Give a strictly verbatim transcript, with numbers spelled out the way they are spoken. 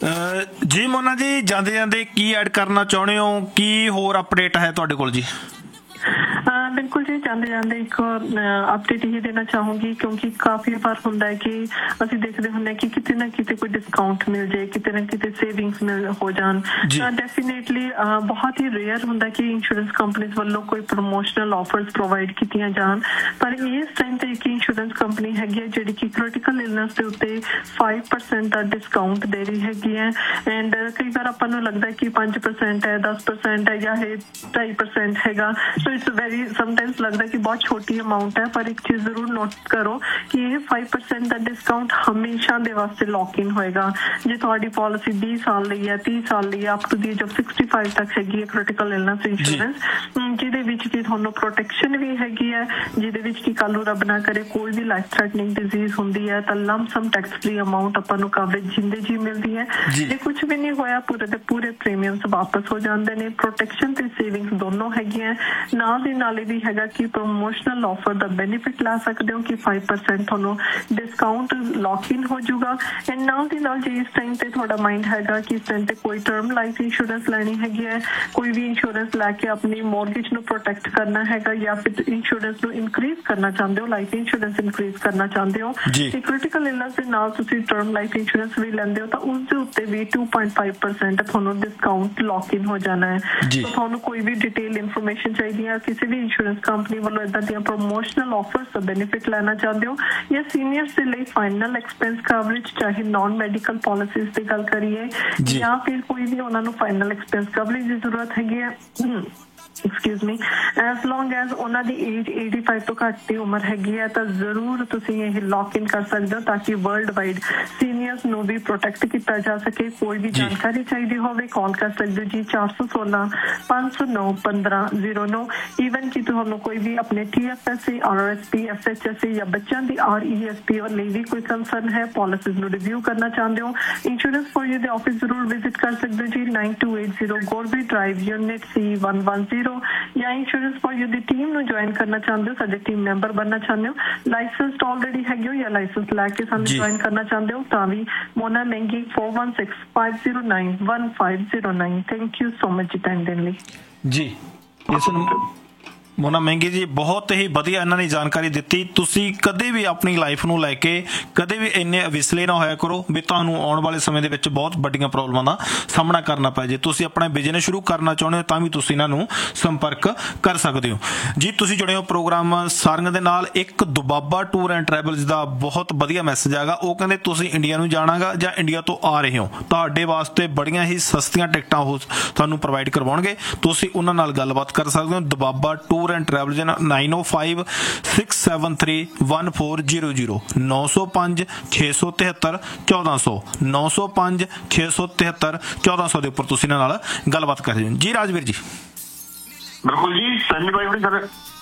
ਜੀ ਮੋਨਾ ਜੀ, ਜਾਂਦੇ ਜਾਂਦੇ ਕੀ ਐਡ ਕਰਨਾ ਚਾਹੁੰਦੇ ਹੋ? ਕੀ ਹੋਰ ਅਪਡੇਟ ਹੈ ਤੁਹਾਡੇ ਕੋਲ ਜੀ? ਬਿਲਕੁਲ ਜੀ, ਜਾਂਦੇ ਜਾਂਦੇ ਇੱਕ ਅਪਡੇਟ ਹੀ ਦੇਣਾ ਚਾਹੂੰਗੀ, ਕਿਉਂਕਿ ਕਾਫੀ ਵਾਰ ਹੁੰਦਾ ਹੈ ਕਿ ਅਸੀਂ ਦੇਖਦੇ ਹੁੰਦੇ ਹਾਂ ਕਿ ਕਿਤੇ ਨਾ ਕਿਤੇ ਕੋਈ ਡਿਸਕਾਊਂਟ ਮਿਲ ਜਾਏ, ਕਿਤੇ ਨਾ ਕਿਤੇ ਸੇਵਿੰਗਸ ਮਿਲ ਹੋ ਜਾਣ। ਤਾਂ ਡੈਫੀਨੇਟਲੀ ਬਹੁਤ ਹੀ ਰੇਅਰ ਹੁੰਦਾ ਕਿ ਇੰਸ਼ੋਰੈਂਸ ਕੰਪਨੀਜ਼ ਵੱਲੋਂ ਕੋਈ ਪ੍ਰਮੋਸ਼ਨਲ ਆਫਰਸ ਪ੍ਰੋਵਾਈਡ ਕੀਤੀਆਂ ਜਾਣ, ਪਰ ਇਸ ਟਾਈਮ ਤੇ ਇੱਕ ਇੰਸ਼ੋਰੈਂਸ ਕੰਪਨੀ ਹੈਗੀ ਹੈ ਜਿਹੜੀ ਕਿ ਕ੍ਰਿਟੀਕਲ ਇਲਨੈਸ ਦੇ ਉੱਤੇ ਫਾਈਵ ਪਰਸੈਂਟ ਦਾ ਡਿਸਕਾਊਂਟ ਦੇ ਰਹੀ ਹੈਗੀ ਹੈ। ਐਂਡ ਕਈ ਵਾਰ ਆਪਾਂ ਨੂੰ ਲੱਗਦਾ ਕਿ ਪੰਜ ਪਰਸੈਂਟ ਹੈ, ਦਸ ਪਰਸੈਂਟ ਹੈ ਜਾਂ ਇਹ ਢਾਈ ਪਰਸੈਂਟ ਹੈਗਾ। ਸੋ ਇਟਸ ਵੈਰੀ ਸਮਟਾਈਮਸ ਲੱਗਦਾ ਕਿ ਬਹੁਤ ਛੋਟੀ ਅਮਾਊਂਟ ਹੈ, ਪਰ ਇੱਕ ਚੀਜ਼ ਜ਼ਰੂਰ ਨੋਟ ਕਰੋ ਕਿ ਇਹ ਫਾਈਵ ਪਰਸੈਂਟ ਦਾ ਡਿਸਕਾਊਂਟ ਹਮੇਸ਼ਾ ਦੇ ਵਾਸਤੇ ਲੌਕ ਇਨ ਹੋਏਗਾ। ਜੇ ਤੁਹਾਡੀ ਪਾਲਿਸੀ ਵੀਹ ਸਾਲ ਲਈ ਹੈ, ਤੀਹ ਸਾਲ ਲਈ ਹੈ, up to the age of sixty five ਤੱਕ ਹੈਗੀ ਹੈ ਕ੍ਰਿਟੀਕਲ ਇਲਨੈਸ ਇੰਸ਼ੋਰੈਂਸ, ਜਿਹਦੇ ਵਿੱਚ ਕਿ ਤੁਹਾਨੂੰ ਪ੍ਰੋਟੈਕਸ਼ਨ ਵੀ ਹੈਗੀ ਹੈ, ਜਿਹਦੇ ਵਿੱਚ ਕਿ ਕੱਲ੍ਹ ਨੂੰ ਰੱਬ ਨਾ ਕਰੇ ਕੋਈ ਵੀ ਲਾਈਫ ਥ੍ਰੈਟਨਿੰਗ ਡਿਜ਼ੀਜ਼ ਹੁੰਦੀ ਹੈ ਤਾਂ ਲੰਪ ਸਮ ਟੈਕਸ ਫ੍ਰੀ ਅਮਾਊਂਟ ਆਪਾਂ ਨੂੰ ਕਵਰੇਜ ਜਿੰਦੇ ਜੀ ਮਿਲਦੀ ਹੈ। ਜੇ ਕੁਝ ਵੀ ਨਹੀਂ ਹੋਇਆ, ਪੂਰੇ ਦੇ ਪੂਰੇ ਪ੍ਰੀਮੀਅਮਸ ਵਾਪਸ ਹੋ ਜਾਂਦੇ ਨੇ। ਪ੍ਰੋਟੈਕਸ਼ਨ ਤੇ ਸੇਵਿੰਗਸ ਦੋਨੋਂ ਹੈਗੀਆਂ। ਨਾਲ ਦੀ ਨਾਲ ਇਹ ਵੀ ਹੈਗਾ ਕਿ ਪ੍ਰਮੋਸ਼ਨਲ ਆਫਰ ਦਾ ਬੈਨੀਫਿਟ ਲੈ ਸਕਦੇ ਹੋ ਕਿ ਫਾਈਵ ਪਰਸੈਂਟ ਤੁਹਾਨੂੰ ਡਿਸਕਾਊਂਟ ਲੌਕ ਇਨ ਹੋ ਜਾਊਗਾ। ਐਂਡ ਨਾਲ ਦੀ ਨਾਲ ਜੇ ਇਸ ਟਾਈਮ ਤੇ ਤੁਹਾਡਾ ਮਾਈਂਡ ਹੈਗਾ ਕਿ ਇਸ ਟਾਈਮ ਤੇ ਕੋਈ ਟਰਮ ਲਾਈਫ ਇੰਸ਼ੋਰੈਂਸ ਲੈਣੀ ਹੈਗੀ ਹੈ, ਕੋਈ ਵੀ ਇੰਸ਼ੋਰੈਂਸ ਲੈ ਕੇ ਆਪਣੀ ਮੌਰਗੇਜ ਨੂੰ ਪ੍ਰੋਟੈਕਟ ਕਰਨਾ ਹੈਗਾ, ਜਾਂ ਫਿਰ ਇੰਸ਼ੋਰੈਂਸ ਨੂੰ ਇਨਕਰੀਜ਼ ਕਰਨਾ ਚਾਹੁੰਦੇ ਹੋ, ਲਾਈਫ ਇੰਸ਼ੋਰੈਂਸ ਇਨਕਰੀਜ਼ ਕਰਨਾ ਚਾਹੁੰਦੇ ਹੋ ਤੇ ਕ੍ਰਿਟੀਕਲ ਇਲਨੈਸ ਦੇ ਨਾਲ ਤੁਸੀਂ ਟਰਮ ਲਾਈਫ ਇੰਸ਼ੋਰੈਂਸ ਵੀ ਲੈਂਦੇ ਹੋ, ਤਾਂ ਉਸ ਦੇ ਉੱਤੇ ਵੀ ਟੂ ਪੁਆਇੰਟ ਫਾਈਵ ਪਰਸੈਂਟ ਤੁਹਾਨੂੰ ਡਿਸਕਾਊਂਟ ਲੌਕ ਇਨ ਹੋ ਜਾਣਾ ਹੈ। ਤਾਂ ਤੁਹਾਨੂੰ ਕੋਈ ਵੀ ਡਿਟੇਲ ਇਨਫੋਰਮੇਸ਼ਨ ਚਾਹੀਦੀ ਹੈ, ਕਿਸੇ ਵੀ ਇੰਸ਼ੋਰੈਂਸ ਕੰਪਨੀ ਵੱਲੋਂ ਇਦਾਂ ਦੀਆਂ ਪ੍ਰਮੋਸ਼ਨਲ ਆਫਰਸ ਦਾ ਬੈਨੀਫਿਟ ਲੈਣਾ ਚਾਹੁੰਦੇ ਹੋ, ਜਾਂ ਸੀਨੀਅਰਸ ਦੇ ਲਈ ਫਾਈਨਲ ਐਕਸਪੈਂਸ ਕਵਰੇਜ, ਚਾਹੇ ਨॉन ਮੈਡੀਕਲ ਪਾਲਿਸੀਜ਼ ਦੀ ਗੱਲ ਕਰੀਏ ਜਾਂ ਫਿਰ ਕੋਈ ਵੀ ਉਹਨਾਂ ਨੂੰ ਫਾਈਨਲ ਐਕਸਪੈਂਸ ਕਵਰੇਜ ਦੀ ਜ਼ਰੂਰਤ ਹੈਗੀ ਹੈ, ਐਕਸਕਿਊਜ਼ ਮੀ, ਐਜ਼ ਲੌਂਗ ਐਜ਼ ਉਹਨਾਂ ਦੀ ਏਜ ਏਟੀ ਫਾਈਵ ਤੋਂ ਘੱਟ ਦੀ ਉਮਰ ਹੈਗੀ ਹੈ, ਤਾਂ ਜ਼ਰੂਰ ਤੁਸੀਂ ਇਹ ਲੌਕ ਇਨ ਕਰ ਸਕਦੇ ਹੋ ਤਾਂ ਕਿ ਵਰਲਡ ਵਾਈਡ ਸੀਨੀਅਰਸ ਨੂੰ ਵੀ ਪ੍ਰੋਟੈਕਟ ਕੀਤਾ ਜਾ ਸਕੇ। ਕੋਈ ਵੀ ਜਾਣਕਾਰੀ ਚਾਹੀਦੀ ਹੋਵੇ ਕਾਲ ਕਰ ਸਕਦੇ ਹੋ ਜੀ ਚਾਰ ਸੌ ਸੋਲਾਂ ਪੰਜ ਸੌ ਨੌ ਪੰਦਰਾਂ ਜ਼ੀਰੋ ਨੌ। ਈਵਨ ਕਿ ਤੁਹਾਨੂੰ ਕੋਈ ਵੀ ਆਪਣੇ T F S C, R S P, F H S C ਜਾਂ ਬੱਚਿਆਂ ਦੀ ਆਰ ਈ ਐਸ ਪੀ ਲਈ ਵੀ ਕੋਈ ਕੰਸਰਨ ਹੈ, ਪਾਲਿਸੀਜ਼ ਨੂੰ ਰਿਵਿਊ ਕਰਨਾ ਚਾਹੁੰਦੇ ਹੋ, ਇੰਸ਼ੋਰੈਂਸ ਫॉर ਯੂ ਦੇ ਆਫਿਸ ਜ਼ਰੂਰ ਵਿਜ਼ਿਟ ਕਰ ਸਕਦੇ ਹੋ ਜੀ, nine to eight zero ਗੋਰਬੀ drive, unit C one one zero. ਜਾਂ insurance for you the team ਨੂੰ ਜੁਆਇਨ ਕਰਨਾ ਚਾਹੁੰਦੇ ਹੋ, ਸਾਡੇ ਟੀਮ ਮੈਂਬਰ ਬਣਨਾ ਚਾਹੁੰਦੇ ਹੋ, ਲਾਇਸੈਂਸਡ ਆਲਰੇਡੀ ਹੈਗੇ ਹੋ ਜਾਂ ਲਾਇਸੈਂਸ ਲੈ ਕੇ ਸਾਨੂੰ ਜੁਆਇਨ ਕਰਨਾ ਚਾਹੁੰਦੇ ਹੋ, ਤਾਂ ਵੀ ਮੋਨਾ ਮਹਿੰਗੀ four one six five zero nine one five zero nine. Thank you so much ਜੀ ਟਾਈਮ ਦੇਣ ਲਈ। ਜੀ ਇਸ ਨੂੰ ਮੋਨਾ ਮਹਿੰਗੀ ਜੀ ਬਹੁਤ ਹੀ ਵਧੀਆ ਇਹਨਾਂ ਨੇ ਜਾਣਕਾਰੀ ਦਿੱਤੀ। ਤੁਸੀਂ ਕਦੇ ਵੀ ਆਪਣੀ ਲਾਈਫ ਨੂੰ ਲੈ ਕੇ ਕਦੇ ਵੀ ਇੰਨੇ ਅਵਿਸਲੇ ਨਾ ਹੋਇਆ ਕਰੋ ਵੀ ਤੁਹਾਨੂੰ ਆਉਣ ਵਾਲੇ ਸਮੇਂ ਦੇ ਵਿੱਚ ਬਹੁਤ ਵੱਡੀਆਂ ਪ੍ਰੋਬਲਮਾਂ ਦਾ ਸਾਹਮਣਾ ਕਰਨਾ ਪੈ ਜੇ। ਤੁਸੀਂ ਆਪਣਾ ਬਿਜ਼ਨਸ ਸ਼ੁਰੂ ਕਰਨਾ ਚਾਹੁੰਦੇ ਹੋ ਤਾਂ ਵੀ ਤੁਸੀਂ ਇਹਨਾਂ ਨੂੰ ਸੰਪਰਕ ਕਰ ਸਕਦੇ ਹੋ ਜੀ। ਤੁਸੀਂ ਜੁੜੇ ਹੋ ਪ੍ਰੋਗਰਾਮ ਸਾਰਿਆਂ ਦੇ ਨਾਲ। ਇੱਕ ਦੁਬਾਬਾ ਟੂਰ ਐਂਡ ਟਰੈਵਲਸ ਦਾ ਬਹੁਤ ਵਧੀਆ ਮੈਸੇਜ ਆਗਾ। ਉਹ ਕਹਿੰਦੇ ਤੁਸੀਂ ਇੰਡੀਆ ਨੂੰ ਜਾਣਾਗਾ ਜਾਂ ਇੰਡੀਆ ਤੋਂ ਆ ਰਹੇ ਹੋ, ਤੁਹਾਡੇ ਵਾਸਤੇ ਬੜੀਆਂ ਹੀ ਸਸਤੀਆਂ ਟਿਕਟਾਂ ਉਹ ਤੁਹਾਨੂੰ ਪ੍ਰੋਵਾਈਡ ਕਰਵਾਉਣਗੇ। ਤੁਸੀਂ ਉਹਨਾਂ ਨਾਲ ਗੱਲਬਾਤ ਕਰ ਸਕਦੇ ਹੋ। ਦੁਬਾਬਾ tour and travel ਨਾइन O five six seven three one four zero zero नौ सौ पाँच छे सौ तिहत्तर चौदह सौ नौ सौ पाँच छे सौ तिहत्तर चौदह सौ के उपर तुसीं इन्हां नाल गलबात कर जी। राजवीर जी बिल्कुल जी, सैनी भाई सर